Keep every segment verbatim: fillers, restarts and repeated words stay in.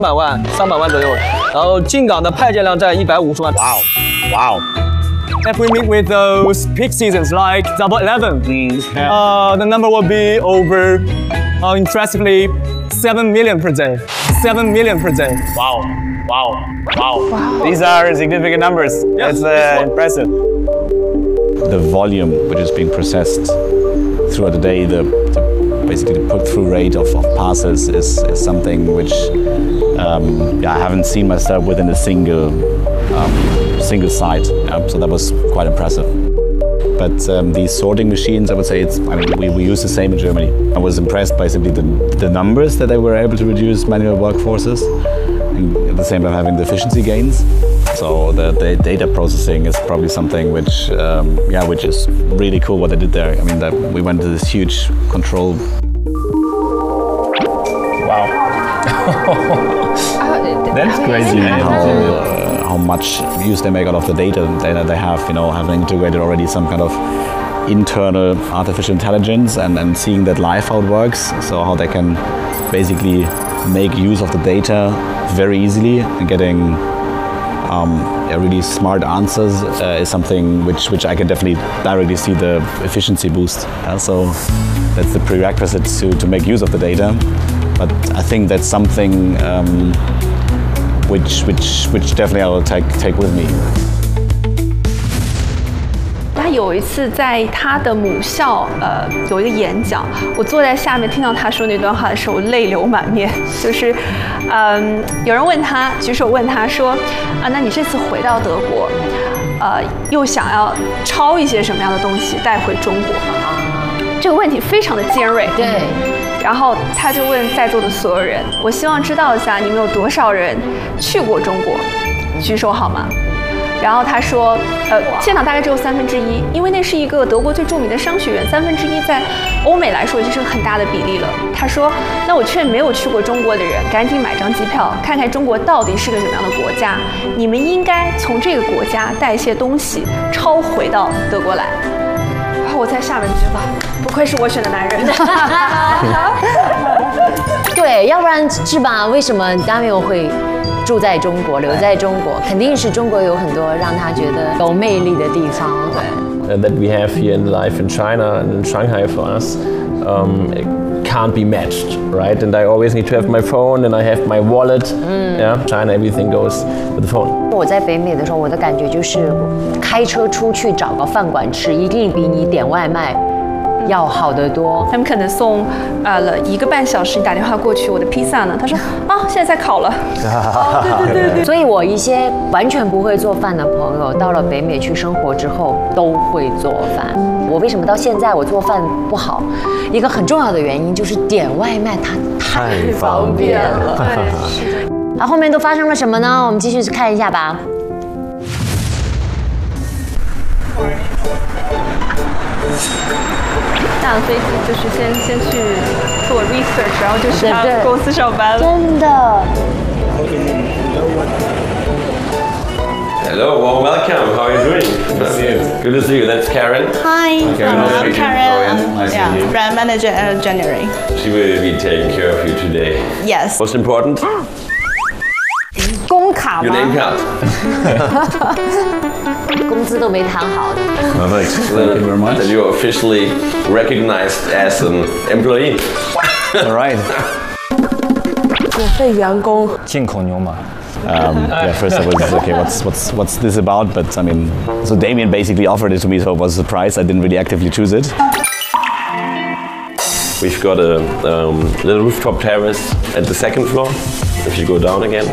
百万、三百万左右，然后进港的派件量在一百五十万。 Wow, wow. If we meet with those peak seasons like Double Eleven, uh, the number will be over, uh, impressively, seven million per day. Seven million per day. Wow, wow, wow. wow. These are significant numbers. Yes, it's uh, impressive. The volume which is being processed throughout the day, the, the basically the put-through rate of, of parcels is, is something which um, yeah, I haven't seen myself within a single um, single site. Um, so that was quite impressive. But um, these sorting machines, I would say, it's. I mean, we, we use the same in Germany. I was impressed by simply the, the numbers that they were able to reduce manual workforces, and at the same time having the efficiency gains. So the, the data processing is probably something which, um, yeah, which is really cool what they did there. I mean, that we went to this huge control. Wow. That's crazy. How, uh, how much use they make out of the data that they have, you know, having integrated already some kind of internal artificial intelligence and, and seeing that live how it works. So how they can basically make use of the data very easily and getting Um, yeah, really smart answers uh, is something which, which I can definitely directly see the efficiency boost. Uh, so that's the prerequisite to, to make use of the data. But I think that's something um, which, which, which definitely I will take, take with me. 他有一次在他的母校，呃，有一个演讲，我坐在下面听到他说那段话的时候，泪流满面。就是，嗯，有人问他，举手问他说，啊，那你这次回到德国，呃，又想要抄一些什么样的东西带回中国？这个问题非常的尖锐。 对。 然后他就问在座的所有人，我希望知道一下，你们有多少人去过中国？举手好吗？ 然后他说，呃，现场大概只有三分之一，因为那是一个德国最著名的商学院，三分之一在欧美来说已经是个很大的比例了。他说，那我劝没有去过中国的人赶紧买张机票，看看中国到底是个什么样的国家。你们应该从这个国家带一些东西抄回到德国来。然后我在下面觉得，不愧是我选的男人。 对，要不然是吧？为什么 Daniel 会 住在中国，留在中国，肯定是中国有很多让他觉得有魅力的地方。对。 That we have here in life in China and in Shanghai for us, um, it can't be matched, right? And I always need to have my phone and I have my wallet. Yeah, China everything goes with the phone. 我在北美的时候，我的感觉就是开车出去找个饭馆吃，一定比你点外卖 要好得多， 他们可能送呃了一个半小时，你打电话过去，我的披萨呢？他说啊，现在在烤了。哦，对对对对。所以我一些完全不会做饭的朋友，到了北美去生活之后，都会做饭。我为什么到现在我做饭不好？一个很重要的原因就是点外卖它太方便了。对。那后面都发生了什么呢？我们继续看一下吧。 下了飞机就是先先去做 research， 然后就去他公司上班了。 真的。 Hello, well, welcome. How are you doing? Good to see you. Good to see you. That's Karen. Hi, Karen, um, I'm Karen. Nice yeah, to meet you. brand manager at January. She will be taking care of you today. Yes. Most important? 工卡吗 Your name card. 工资都没谈好的。 Perfect. Thank you very much. That you're officially recognized as an employee. All right. 免费员工。 进口牛马。 Um, yeah, first I was okay. What's what's what's this about? But I mean, so Damien basically offered it to me, so it was a surprise. I didn't really actively choose it. We've got a um, little rooftop terrace at the second floor. If you go down again.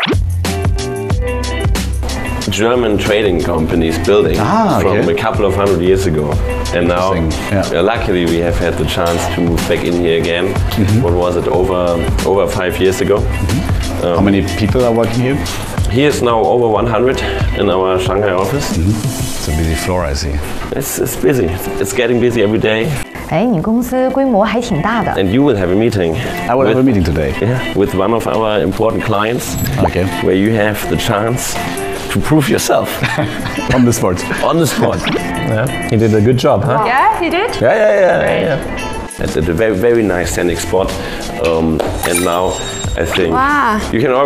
German trading companies building ah, okay. from a couple of hundred years ago, and now yeah. uh, luckily we have had the chance to move back in here again. Mm-hmm. What was it, over over five years ago? Mm-hmm. um, How many people are working here? Here is now over one hundred in our Shanghai office. Mm-hmm. It's a busy floor, I see. It's, it's busy. It's getting busy every day. 哎，你公司规模还挺大的。 And you will have a meeting. I will with, have a meeting today. Yeah, with one of our important clients. Okay. Where you have the chance to prove yourself. On the spot. On the spot. Yeah, he did a good job, huh? Yeah, he did. Yeah, yeah, yeah. yeah. It's a very, very nice scenic spot, um, and now I think wow. you can.